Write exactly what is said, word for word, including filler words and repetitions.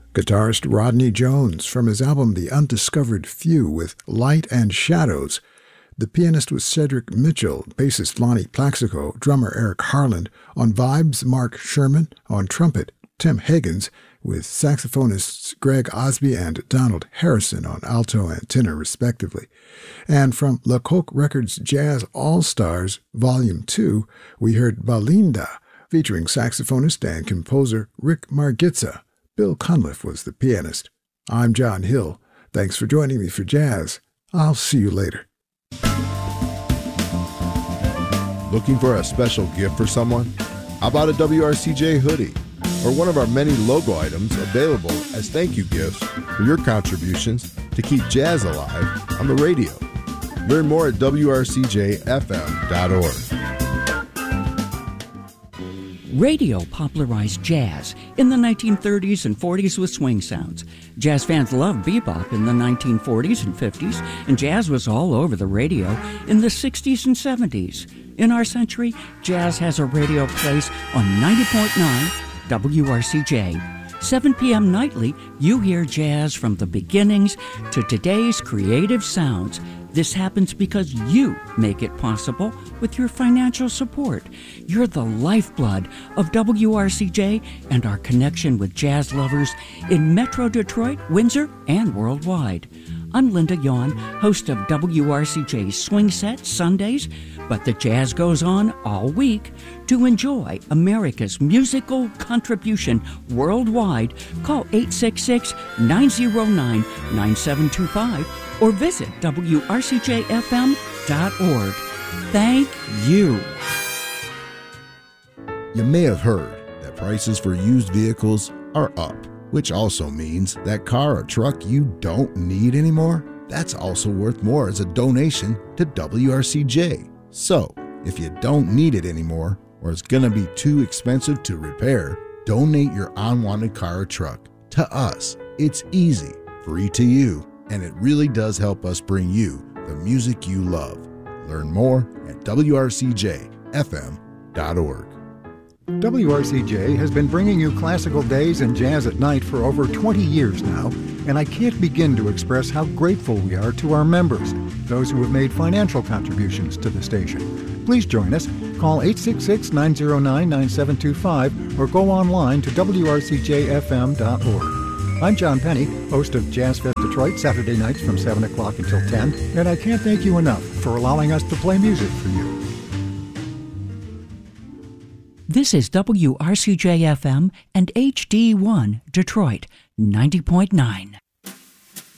Guitarist Rodney Jones from his album The Undiscovered Few with Light and Shadows. The pianist was Cedric Mitchell, bassist Lonnie Plaxico, drummer Eric Harland. On vibes, Mark Sherman. On trumpet, Tim Higgins, with saxophonists Greg Osby and Donald Harrison on alto and tenor, respectively. And from La Coque Records Jazz All-Stars, Volume two, we heard Balinda, featuring saxophonist and composer Rick Margitza. Bill Cunliffe was the pianist. I'm John Hill. Thanks for joining me for Jazz. I'll see you later. Looking for a special gift for someone? How about a W R C J hoodie? Or one of our many logo items available as thank you gifts for your contributions to keep jazz alive on the radio. Learn more at W R C J F M dot org. Radio popularized jazz in the nineteen thirties and forties with swing sounds. Jazz fans loved bebop in the nineteen forties and fifties, and jazz was all over the radio in the sixties and seventies. In our century, jazz has a radio place on ninety point nine W R C J. seven p.m. nightly, you hear jazz from the beginnings to today's creative sounds. This happens because you make it possible with your financial support. You're the lifeblood of W R C J and our connection with jazz lovers in Metro Detroit, Windsor, and worldwide. I'm Linda Yawn, host of W R C J's Swing Set Sundays, but the jazz goes on all week. To enjoy America's musical contribution worldwide, call eight six six, nine zero nine, nine seven two five or visit W R C J F M dot org. Thank you. You may have heard that prices for used vehicles are up, which also means that car or truck you don't need anymore, that's also worth more as a donation to W R C J. So, if you don't need it anymore, or it's going to be too expensive to repair, donate your unwanted car or truck to us. It's easy, free to you, and it really does help us bring you the music you love. Learn more at W R C J F M dot org. W R C J has been bringing you classical days and jazz at night for over twenty years now, and I can't begin to express how grateful we are to our members, those who have made financial contributions to the station. Please join us. Call eight six six, nine zero nine, nine seven two five or go online to W R C J F M dot org. I'm John Penny, host of Jazz Fest Detroit, Saturday nights from seven o'clock until ten, and I can't thank you enough for allowing us to play music for you. This is W R C J F M and H D one Detroit ninety point nine.